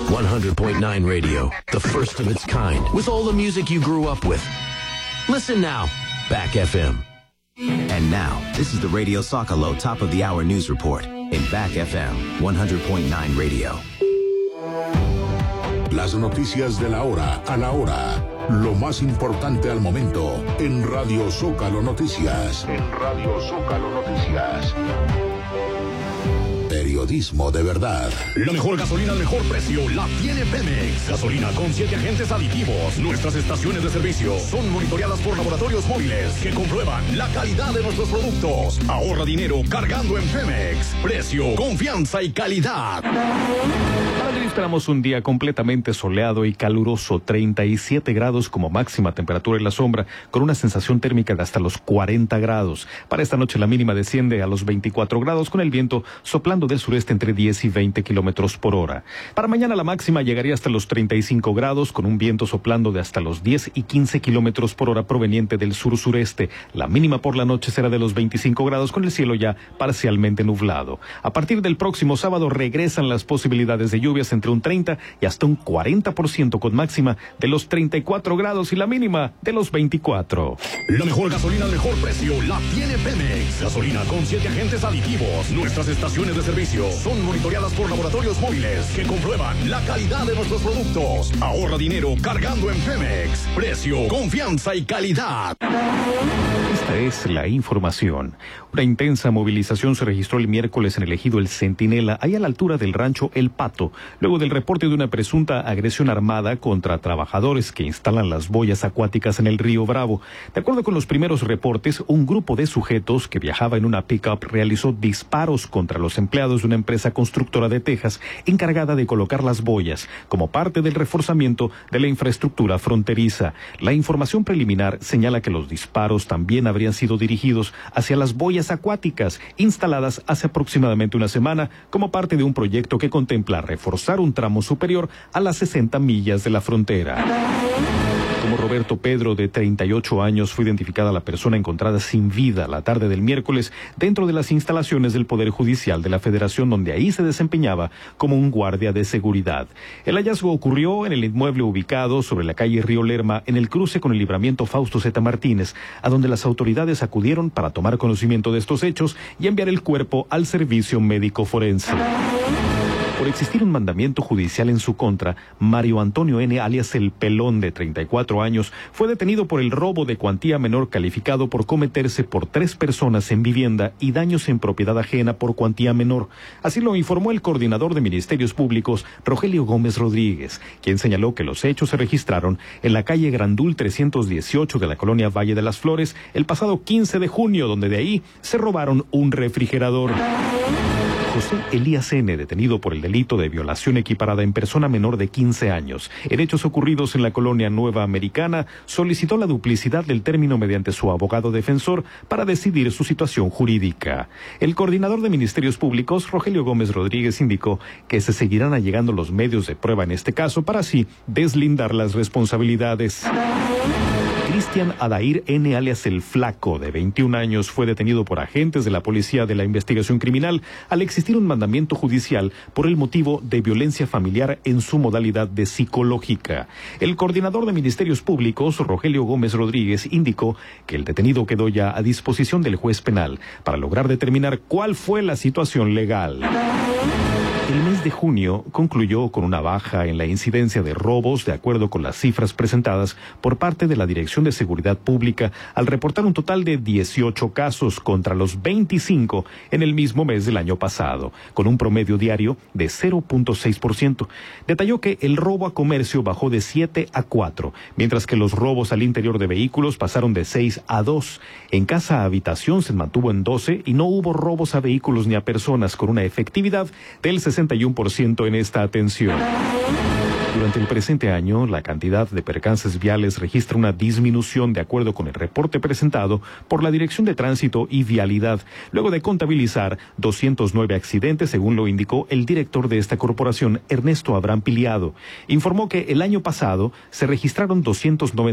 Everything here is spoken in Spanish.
100.9 Radio, the first of its kind, with all the music you grew up with. Listen now, Back FM. And now, this is the Radio Zócalo Top of the Hour News Report in Back FM 100.9 Radio. Las noticias de la hora a la hora. Lo más importante al momento en Radio Zócalo Noticias. Periodismo de verdad. La mejor gasolina al mejor precio la tiene Pemex. Gasolina con 7 agentes aditivos. Nuestras estaciones de servicio son monitoreadas por laboratorios móviles que comprueban la calidad de nuestros productos. Ahorra dinero cargando en Pemex. Precio, confianza y calidad. Para hoy esperamos un día completamente soleado y caluroso, 37 grados como máxima temperatura en la sombra, con una sensación térmica de hasta los 40 grados. Para esta noche la mínima desciende a los 24 grados, con el viento soplando del sureste entre 10 y 20 kilómetros por hora. Para mañana la máxima llegaría hasta los 35 grados, con un viento soplando de hasta los 10 y 15 kilómetros por hora proveniente del sur-sureste. La mínima por la noche será de los 25 grados, con el cielo ya parcialmente nublado. A partir del próximo sábado regresan las posibilidades de lluvias entre un 30 y hasta un 40%, con máxima de los 34 grados y la mínima de los 24. La mejor gasolina al mejor precio la tiene Pemex. Gasolina con 7 agentes aditivos. Nuestras estaciones de servicio son monitoreadas por laboratorios móviles que comprueban la calidad de nuestros productos. Ahorra dinero cargando en Pemex. Precio, confianza y calidad. Esta es la información. Una intensa movilización se registró el miércoles en el ejido El Centinela, ahí a la altura del rancho El Pato, luego del reporte de una presunta agresión armada contra trabajadores que instalan las boyas acuáticas en el río Bravo. De acuerdo con los primeros reportes, un grupo de sujetos que viajaba en una pick-up realizó disparos contra los empleados de una empresa constructora de Texas encargada de colocar las boyas como parte del reforzamiento de la infraestructura fronteriza. La información preliminar señala que los disparos también habrían sido dirigidos hacia las boyas acuáticas instaladas hace aproximadamente una semana como parte de un proyecto que contempla reforzar un tramo superior a las 60 millas de la frontera. Como Roberto Pedro, de 38 años, fue identificada la persona encontrada sin vida la tarde del miércoles dentro de las instalaciones del Poder Judicial de la Federación, donde ahí se desempeñaba como un guardia de seguridad. El hallazgo ocurrió en el inmueble ubicado sobre la calle Río Lerma, en el cruce con el libramiento Fausto Z. Martínez, a donde las autoridades acudieron para tomar conocimiento de estos hechos y enviar el cuerpo al servicio médico forense. Por existir un mandamiento judicial en su contra, Mario Antonio N., alias El Pelón, de 34 años, fue detenido por el robo de cuantía menor calificado por cometerse por 3 personas en vivienda y daños en propiedad ajena por cuantía menor. Así lo informó el coordinador de Ministerios Públicos, Rogelio Gómez Rodríguez, quien señaló que los hechos se registraron en la calle Grandul 318 de la colonia Valle de las Flores el pasado 15 de junio, donde de ahí se robaron un refrigerador. José Elías N., detenido por el delito de violación equiparada en persona menor de 15 años, en hechos ocurridos en la colonia Nueva Americana, solicitó la duplicidad del término mediante su abogado defensor para decidir su situación jurídica. El coordinador de Ministerios Públicos, Rogelio Gómez Rodríguez, indicó que se seguirán allegando los medios de prueba en este caso para así deslindar las responsabilidades. Cristian Adair N., alias El Flaco, de 21 años, fue detenido por agentes de la Policía de la Investigación Criminal al existir un mandamiento judicial por el motivo de violencia familiar en su modalidad de psicológica. El coordinador de Ministerios Públicos, Rogelio Gómez Rodríguez, indicó que el detenido quedó ya a disposición del juez penal para lograr determinar cuál fue la situación legal. El mes de junio concluyó con una baja en la incidencia de robos, de acuerdo con las cifras presentadas por parte de la Dirección de Seguridad Pública, al reportar un total de 18 casos contra los 25 en el mismo mes del año pasado, con un promedio diario de 0.6%. Detalló que el robo a comercio bajó de 7 a 4, mientras que los robos al interior de vehículos pasaron de 6 a 2. En casa a habitación se mantuvo en 12 y no hubo robos a vehículos ni a personas, con una efectividad del 61% en esta atención. Durante el presente año, la cantidad de percances viales registra una disminución de acuerdo con el reporte presentado por la Dirección de Tránsito y Vialidad, luego de contabilizar 209 accidentes, según lo indicó el director de esta corporación, Ernesto Abraham Piliado. Informó que el año pasado se registraron 290